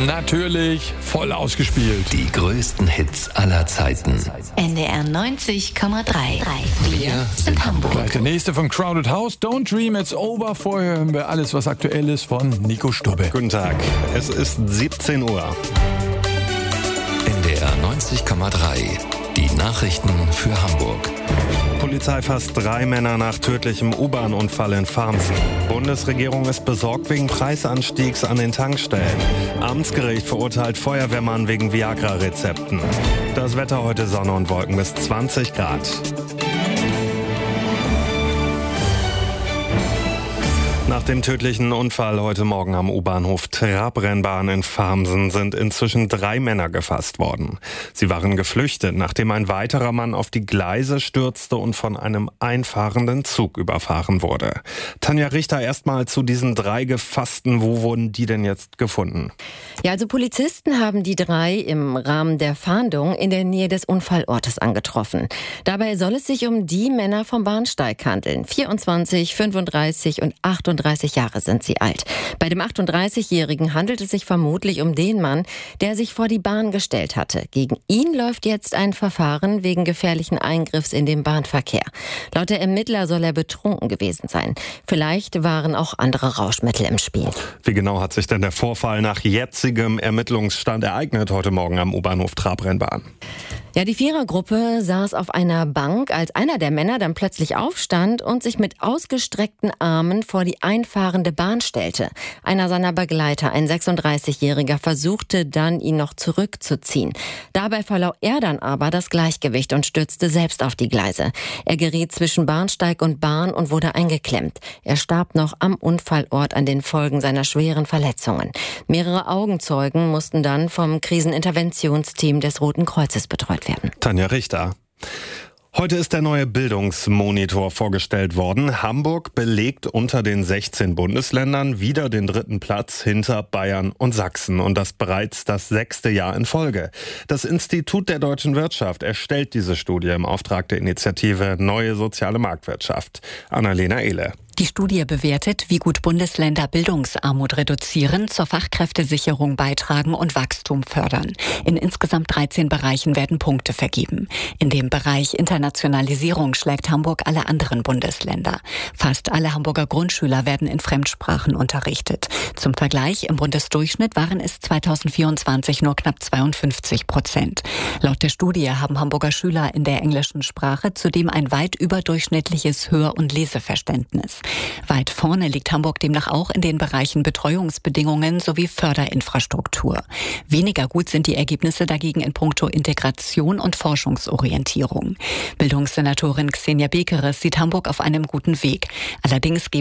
Natürlich voll ausgespielt. Die größten Hits aller Zeiten. NDR 90,3. Wir sind Hamburg. Gleich der nächste von Crowded House. Don't Dream It's Over. Vorher hören wir alles, was aktuell ist von Nico Stubbe. Guten Tag. Es ist 17 Uhr. NDR 90,3. Die Nachrichten für Hamburg. Polizei fasst 3 Männer nach tödlichem U-Bahn-Unfall in Farmsen. Bundesregierung ist besorgt wegen Preisanstiegs an den Tankstellen. Amtsgericht verurteilt Feuerwehrmann wegen Viagra-Rezepten. Das Wetter heute Sonne und Wolken bis 20 Grad. Nach dem tödlichen Unfall heute Morgen am U-Bahnhof Trabrennbahn in Farmsen sind inzwischen 3 Männer gefasst worden. Sie waren geflüchtet, nachdem ein weiterer Mann auf die Gleise stürzte und von einem einfahrenden Zug überfahren wurde. Tanja Richter, erstmal zu diesen 3 Gefassten. Wo wurden die denn jetzt gefunden? Ja, also Polizisten haben die 3 im Rahmen der Fahndung in der Nähe des Unfallortes angetroffen. Dabei soll es sich um die Männer vom Bahnsteig handeln. 24, 35 und 38 Jahre sind sie alt. Bei dem 38-Jährigen handelt es sich vermutlich um den Mann, der sich vor die Bahn gestellt hatte. Gegen ihn läuft jetzt ein Verfahren wegen gefährlichen Eingriffs in den Bahnverkehr. Laut der Ermittler soll er betrunken gewesen sein. Vielleicht waren auch andere Rauschmittel im Spiel. Wie genau hat sich denn der Vorfall nach jetzigem Ermittlungsstand ereignet heute Morgen am U-Bahnhof Trabrennbahn? Ja, die Vierergruppe saß auf einer Bank, als einer der Männer dann plötzlich aufstand und sich mit ausgestreckten Armen vor die einfahrende Bahn stellte. Einer seiner Begleiter, ein 36-Jähriger, versuchte dann, ihn noch zurückzuziehen. Dabei verlor er dann aber das Gleichgewicht und stürzte selbst auf die Gleise. Er geriet zwischen Bahnsteig und Bahn und wurde eingeklemmt. Er starb noch am Unfallort an den Folgen seiner schweren Verletzungen. Mehrere Augenzeugen mussten dann vom Kriseninterventionsteam des Roten Kreuzes betreut werden. Tanja Richter. Heute ist der neue Bildungsmonitor vorgestellt worden. Hamburg belegt unter den 16 Bundesländern wieder den 3. Platz hinter Bayern und Sachsen. Und das bereits das 6. Jahr in Folge. Das Institut der deutschen Wirtschaft erstellt diese Studie im Auftrag der Initiative Neue Soziale Marktwirtschaft. Annalena Ehle. Die Studie bewertet, wie gut Bundesländer Bildungsarmut reduzieren, zur Fachkräftesicherung beitragen und Wachstum fördern. In insgesamt 13 Bereichen werden Punkte vergeben. In dem Bereich Internationalisierung schlägt Hamburg alle anderen Bundesländer. Fast alle Hamburger Grundschüler werden in Fremdsprachen unterrichtet. Zum Vergleich, im Bundesdurchschnitt waren es 2024 nur knapp 52%. Laut der Studie haben Hamburger Schüler in der englischen Sprache zudem ein weit überdurchschnittliches Hör- und Leseverständnis. Weit vorne liegt Hamburg demnach auch in den Bereichen Betreuungsbedingungen sowie Förderinfrastruktur. Weniger gut sind die Ergebnisse dagegen in puncto Integration und Forschungsorientierung. Bildungssenatorin Xenia Bekeres sieht Hamburg auf einem guten Weg. Allerdings gebe